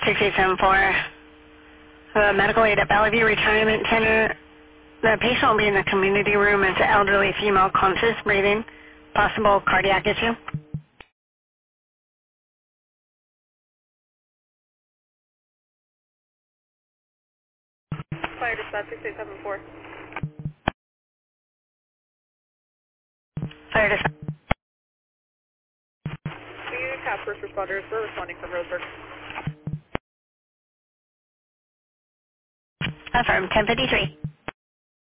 6874. Medical aid at Bellevue Retirement Center. The patient will be in the community room as an elderly female, conscious, breathing, possible cardiac issue. Fire dispatch 6874. Fire dispatch. We have first responders. We're responding from Roseburg. Affirm, 1053.